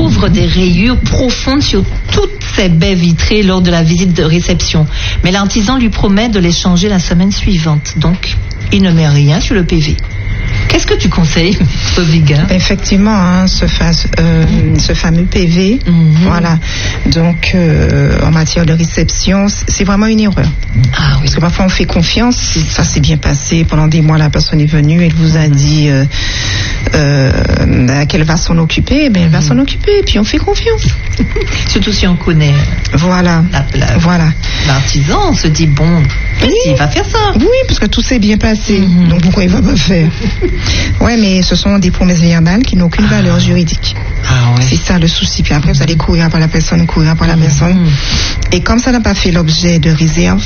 découvre des rayures profondes sur toutes ses baies vitrées lors de la visite de réception. Mais l'artisan lui promet de les changer la semaine suivante. Donc, il ne met rien sur le PV. Qu'est-ce que tu conseilles, Maître Viga? Effectivement, hein, ce fameux PV, voilà. Donc, en matière de réception, c'est vraiment une erreur. Ah oui. Parce que parfois on fait confiance, ça s'est bien passé, pendant des mois la personne est venue, elle vous a dit qu'elle va s'en occuper, elle va s'en occuper, et puis on fait confiance. Surtout si on connaît voilà. L'artisan, on se dit, bon, il va faire ça. Oui, parce que tout s'est bien passé, donc pourquoi il va pas faire? Ouais, mais ce sont des promesses verbales qui n'ont aucune valeur juridique. Ah ouais. C'est ça le souci. Puis après, vous allez courir après la personne. Et comme ça n'a pas fait l'objet de réserve,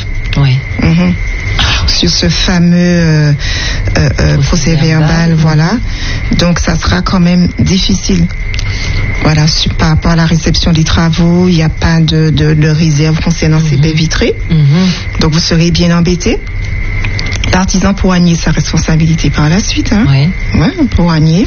sur ce fameux procès verbal, voilà. Donc, ça sera quand même difficile. Voilà, par rapport à la réception des travaux, il n'y a pas de réserve concernant ces baies vitrées. Donc, vous serez bien embêté. L'artisan pourra nier sa responsabilité par la suite. Hein. Oui. Ouais, on pourra nier.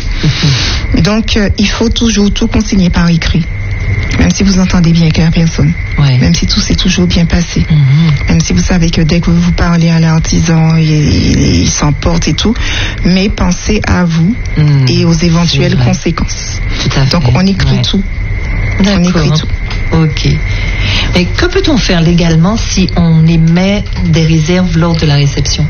Donc, il faut toujours tout consigner par écrit. Même si vous entendez bien avec la personne. Oui. Même si tout s'est toujours bien passé. Même si vous savez que dès que vous parlez à l'artisan, il s'emporte et tout. Mais pensez à vous et aux éventuelles conséquences. Tout à fait. Donc, on écrit tout. D'accord. On écrit tout. Ok. Mais que peut-on faire légalement si on émet des réserves lors de la réception?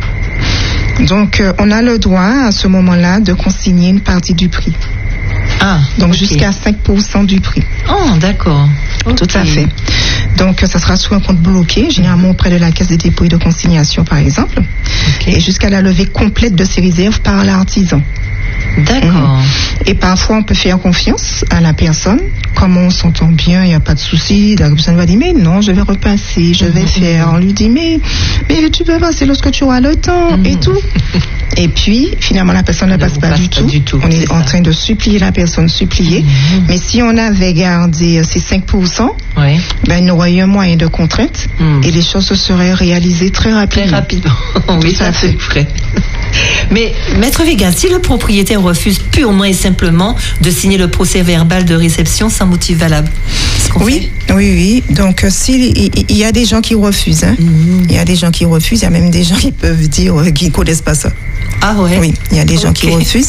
Donc, on a le droit, à ce moment-là, de consigner une partie du prix. Ah, donc, okay. Jusqu'à 5% du prix. Oh, d'accord. Okay. Tout à fait. Donc, ça sera sur un compte bloqué, généralement auprès de la Caisse des dépôts et de consignation, par exemple. Okay. Et jusqu'à la levée complète de ces réserves par l'artisan. D'accord. Et parfois, on peut faire confiance à la personne. Comme on s'entend bien, il n'y a pas de souci. La personne va dire, mais non, je vais repasser, je vais faire. On lui dit, mais tu peux passer lorsque tu auras le temps et tout. Et puis, finalement, la personne ne passe pas du tout. On est en train de supplier la personne, Mais si on avait gardé ces 5%, il n'aurait eu un moyen de contrainte et les choses se seraient réalisées très rapidement. Très rapidement. Oui, ça c'est vrai. Mais, Maître Viga, si le propriétaire refuse purement et simplement de signer le procès verbal de réception sans motif valable, qu'est-ce qu'on fait? Oui. Donc, il y a des gens qui refusent. Hein. Il y a des gens qui refusent. Il y a même des gens qui peuvent dire qu'ils ne connaissent pas ça. Ah ouais? Oui, il y a des gens qui refusent.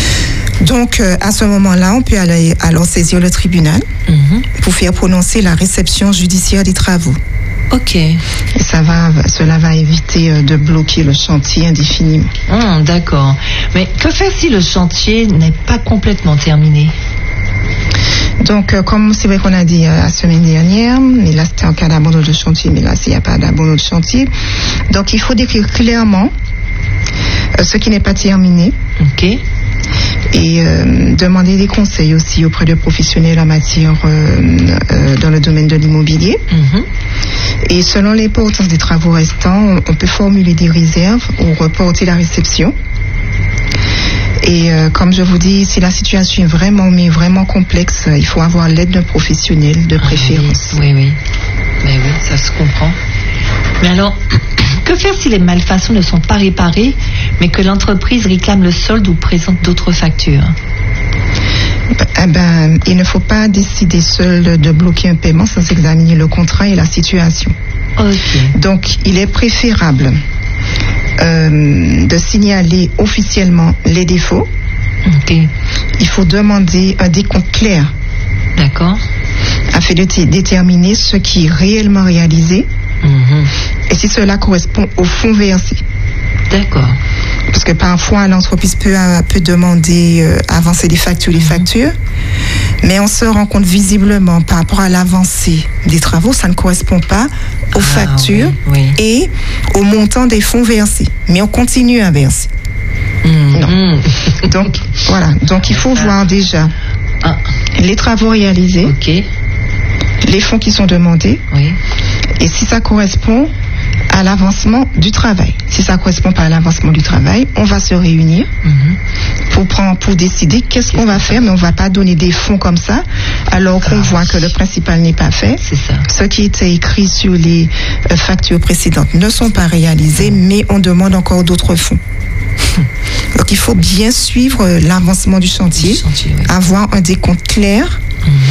Donc, à ce moment-là, on peut aller alors saisir le tribunal pour faire prononcer la réception judiciaire des travaux. Ok. Et cela va éviter de bloquer le chantier indéfiniment. D'accord. Mais que faire si le chantier n'est pas complètement terminé? Donc, comme c'est vrai qu'on a dit la semaine dernière, mais là c'était en cas d'abandon de chantier, mais là s'il n'y a pas d'abandon de chantier. Donc, il faut décrire clairement ce qui n'est pas terminé. Ok. Et demander des conseils aussi auprès de professionnels en matière dans le domaine de l'immobilier. Et selon l'importance des travaux restants, on peut formuler des réserves ou reporter la réception. Et comme je vous dis, si la situation est vraiment complexe, il faut avoir l'aide d'un professionnel de préférence. Oui. Mais oui, ça se comprend. Mais alors, que faire si les malfaçons ne sont pas réparées, mais que l'entreprise réclame le solde ou présente d'autres factures? Il ne faut pas décider seul de bloquer un paiement sans examiner le contrat et la situation. Okay. Donc, il est préférable de signaler officiellement les défauts. Okay. Il faut demander un décompte clair. D'accord. Afin de déterminer ce qui est réellement réalisé et si cela correspond au fonds versé. D'accord. Parce que parfois, l'entreprise peut demander avancer des factures, mais on se rend compte visiblement par rapport à l'avancée des travaux, ça ne correspond pas aux factures et au montant des fonds versés. Mais on continue à verser. Non. Donc, voilà. Donc, il faut voir déjà les travaux réalisés, les fonds qui sont demandés, et si ça correspond à l'avancement du travail. Si ça ne correspond pas à l'avancement du travail, on va se réunir pour décider qu'est-ce qu'on va faire, mais on ne va pas donner des fonds comme ça, alors qu'on voit que le principal n'est pas fait. C'est ça. Ce qui était écrit sur les factures précédentes ne sont pas réalisés, mais on demande encore d'autres fonds. Donc il faut bien suivre l'avancement du chantier, avoir un décompte clair